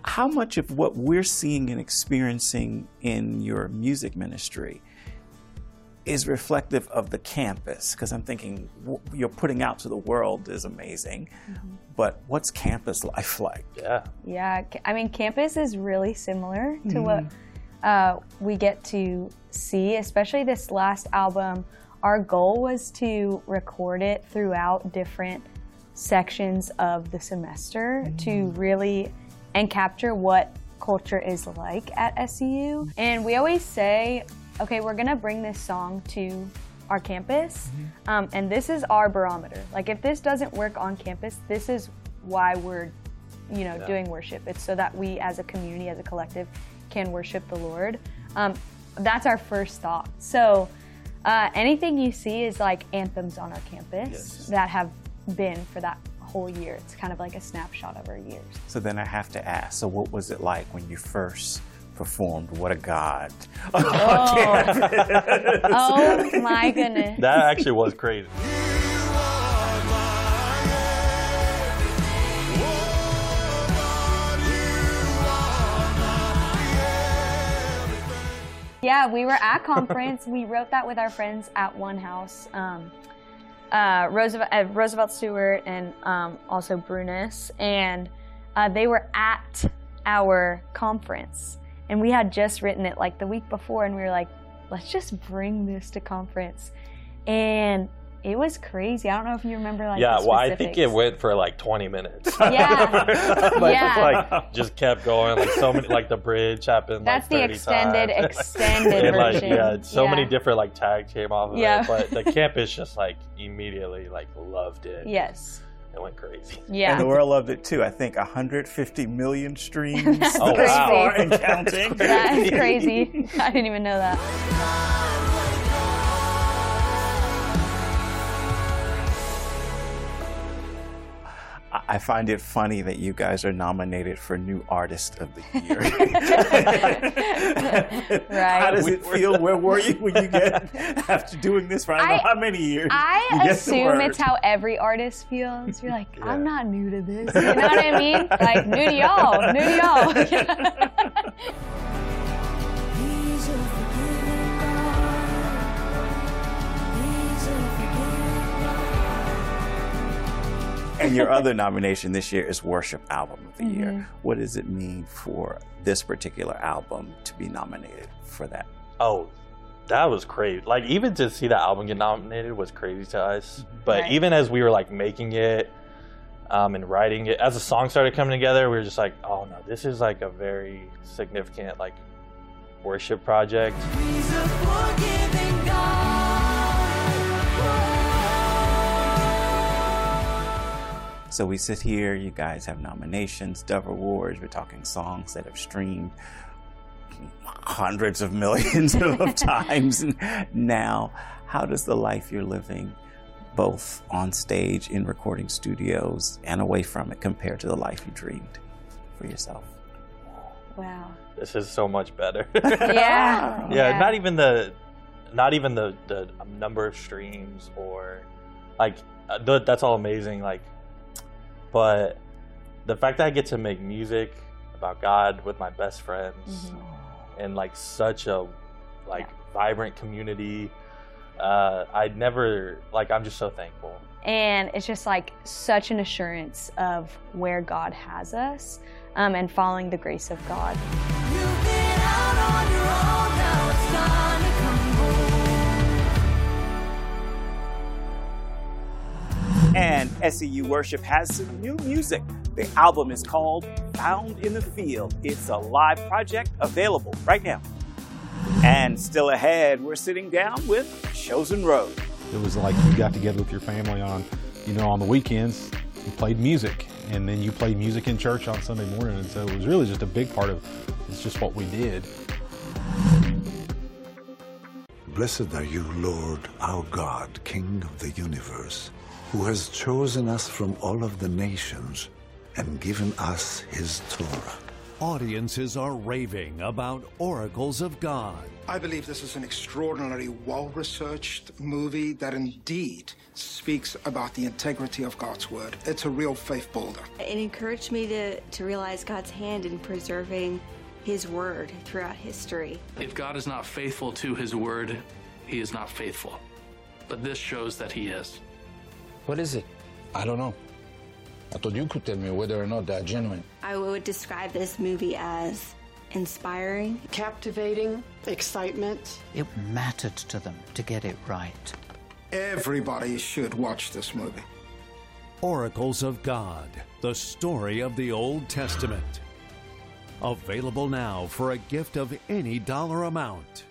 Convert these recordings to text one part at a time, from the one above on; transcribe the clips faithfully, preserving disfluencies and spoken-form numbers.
how much of what we're seeing and experiencing in your music ministry is reflective of the campus? Because I'm thinking what you're putting out to the world is amazing, mm-hmm. but what's campus life like? Yeah. Yeah, I mean, campus is really similar to mm-hmm. what uh, we get to see, especially this last album. Our goal was to record it throughout different sections of the semester mm-hmm. to really and capture what culture is like at S C U. And we always say, okay, we're gonna bring this song to our campus, mm-hmm. um, and this is our barometer. Like, if this doesn't work on campus, this is why we're, you know, yeah. doing worship. It's so that we, as a community, as a collective, can worship the Lord. Um, that's our first thought. So, uh, anything you see is like anthems on our campus yes. that have been for that whole year. It's kind of like a snapshot of our years. So then I have to ask, so what was it like when you first performed What a God? Oh, oh my goodness. That actually was crazy. Yeah, we were at conference. We wrote that with our friends at One House. Um, uh, Roosevelt, uh, Roosevelt Stewart and um, also Brunis. And uh, they were at our conference. And we had just written it like the week before, and we were like, let's just bring this to conference. And it was crazy. I don't know if you remember like Yeah, the well, I think it went for like twenty minutes. Yeah. like, yeah. Like, just kept going. Like so many, like the bridge happened. That's like, the extended, times. extended and, like, version. Yeah, so yeah. many different like tags came off of yeah. it. But the campus just like immediately like loved it. Yes. It went crazy. Yeah. And the world loved it too. I think one hundred fifty million streams. Oh, wow. And counting. That is crazy. I didn't even know that. I find it funny that you guys are nominated for New Artist of the Year. Right. How does it feel? Where were you when you get after doing this for I don't I, know how many years? I assume it's how every artist feels. You're like, yeah. I'm not new to this. You know what I mean? Like, new to y'all, new to y'all. And your other nomination this year is Worship Album of the mm-hmm. Year. What does it mean for this particular album to be nominated for that? Oh, that was crazy. Like, even to see that album get nominated was crazy to us. Mm-hmm. But right. even as we were like making it um, and writing it, as the song started coming together, we were just like, oh no, this is like a very significant like worship project. He's a forgiving God. So we sit here, you guys have nominations, Dove Awards, we're talking songs that have streamed hundreds of millions of times now. How does the life you're living, both on stage, in recording studios, and away from it, compare to the life you dreamed for yourself? Wow. This is so much better. Yeah. yeah. Yeah, not even the, not even the, the number of streams or, like, th- that's all amazing, like, but the fact that I get to make music about God with my best friends mm-hmm. and like such a like yeah. vibrant community, uh, I'd never, like, I'm just so thankful. And it's just like such an assurance of where God has us um, and following the grace of God. You've been out on your own, now it's time to come home. And S C U Worship has some new music. The album is called Found in the Field. It's a live project available right now. And still ahead, we're sitting down with Chosen Road. It was like you got together with your family on, you know, on the weekends, you played music, and then you played music in church on Sunday morning, and so it was really just a big part of, it's just what we did. Blessed are you, Lord, our God, King of the universe, who has chosen us from all of the nations and given us his Torah. Audiences are raving about Oracles of God. I believe this is an extraordinarily well-researched movie that indeed speaks about the integrity of God's Word. It's a real faith builder. It encouraged me to, to realize God's hand in preserving His Word throughout history. If God is not faithful to His Word, He is not faithful. But this shows that He is. What is it? I don't know. I thought you could tell me whether or not they're genuine. I would describe this movie as inspiring, captivating, excitement. It mattered to them to get it right. Everybody should watch this movie. Oracles of God, the story of the Old Testament. Available now for a gift of any dollar amount.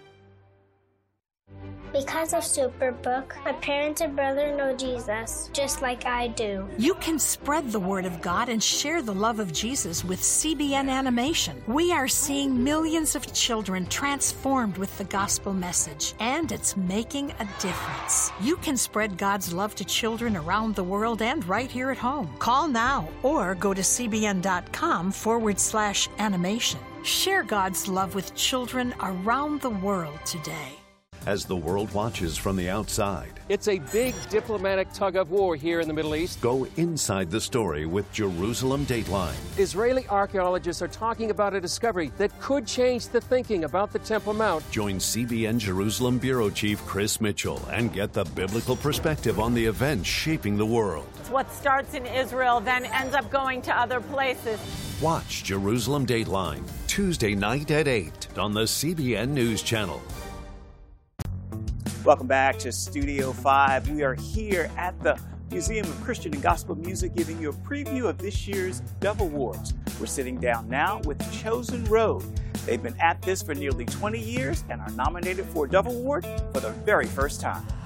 Because of Superbook, my parents and brother know Jesus, just like I do. You can spread the word of God and share the love of Jesus with C B N Animation. We are seeing millions of children transformed with the gospel message, and it's making a difference. You can spread God's love to children around the world and right here at home. Call now or go to cbn.com forward slash animation. Share God's love with children around the world today. As the world watches from the outside, it's a big diplomatic tug-of-war here in the Middle East. Go inside the story with Jerusalem Dateline. Israeli archaeologists are talking about a discovery that could change the thinking about the Temple Mount. Join C B N Jerusalem Bureau Chief Chris Mitchell and get the biblical perspective on the events shaping the world. What starts in Israel then ends up going to other places. Watch Jerusalem Dateline Tuesday night at eight on the C B N News Channel. Welcome back to Studio five. We are here at the Museum of Christian and Gospel Music giving you a preview of this year's Dove Awards. We're sitting down now with Chosen Road. They've been at this for nearly twenty years and are nominated for a Dove Award for the very first time.